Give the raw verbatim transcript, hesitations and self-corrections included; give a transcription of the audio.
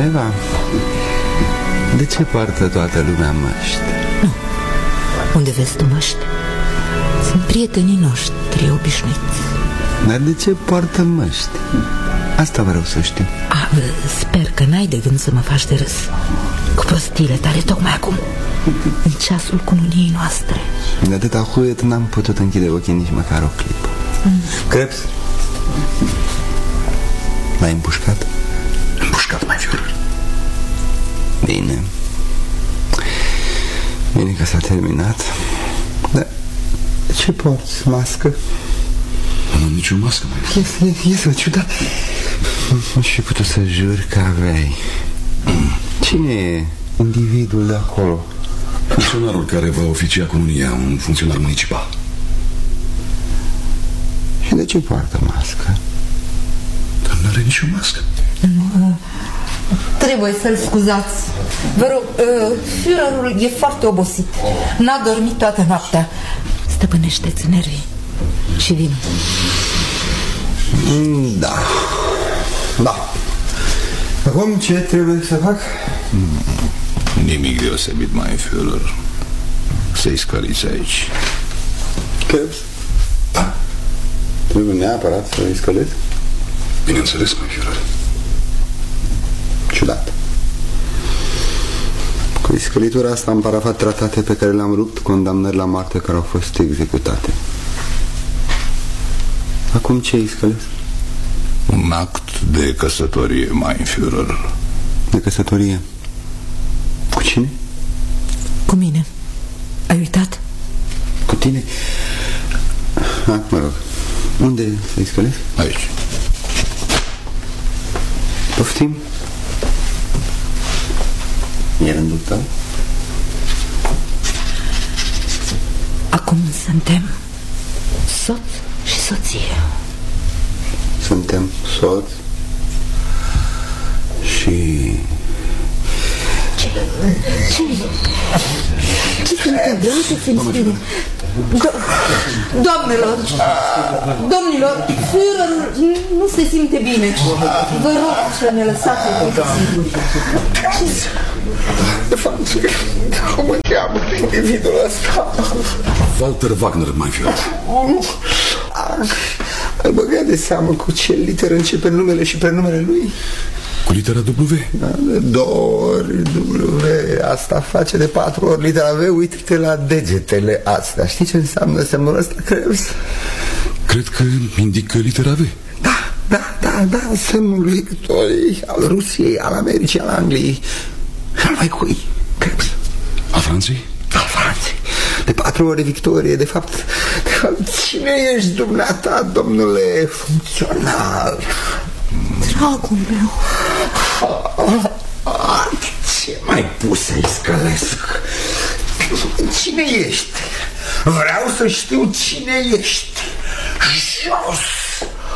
Eva, de ce poartă toată lumea măști? Nu. Unde vezi tu măști? Sunt prietenii noștri obișnuiți. Dar de ce poartă măști? Asta vreau să știu. A, sper că n-ai de gând să mă faci de râs cu prostiile tale tocmai acum, în ceasul cununiei noastre. De atâta huiet n-am putut închide ochii nici măcar o clipă. mm. Creps? M-ai împușcat? Împușcat, mai fior. Bine. Bine că s-a terminat. Dar de ce porți mască? Nu am nicio mască, mai fior. Este, este ciudat. Nu și putut să jur că aveai. mm. Cine e individul de acolo? Funcționarul care va oficia cununia, un funcționar municipal. Și de ce poartă mască? Dar nu are nicio mască. Nu, trebuie să-l scuzați. Vă rog, uh, Führerul e foarte obosit. N-a dormit toată noaptea. Stăpânește-ți nervii și vin. mm, Da. Da. Acum ce trebuie să fac? Nimic deosebit, mai Führer. Să-i scăliți aici. Creps? Da. Trebuie neapărat să-i scălesc? Bineînțeles, mai Führer. Ciudat. Cu scălitura asta am parafat tratate pe care le-am rupt, condamnări la moarte care au fost executate. Acum ce îi scălesc? Un act de căsătorie, mai Führer. De căsătorie? Cu cine? Cu mine. Ai uitat? Cu tine? Ha, mă rog. Unde să-i scălesc? Aici. Poftim? E rândul tău? Acum suntem soț și soție. Suntem soț și... Ce? Ce? Ce se întâmplă? Lasă-ți-mi bine. Doamnelor, domnilor, Führerul nu se simte bine. Vă rog să ne lăsați pe siguri. De fapt, cum mă cheamă individul ăsta? Walter Wagner, mai Führer. Ai băgat de seamă cu ce literă începe numele și prenumele lui? Cu litera W? Da, de două ori W. Asta face de patru ori litera V. Uite-te la degetele astea. Știi ce înseamnă semnul ăsta, Krebs? Cred că indică litera V. Da, da, da, da. Semnul victoriei al Rusiei, al Americii, al Angliei. Și al mai cui, Krebs? A Franței? A Franței. De patru ori victorie. De fapt, de fapt, cine ești dumneata, domnule funcționar? Dragul meu. Ce mai pus să-i scălesc? Cine ești? Vreau să știu cine ești. Jos!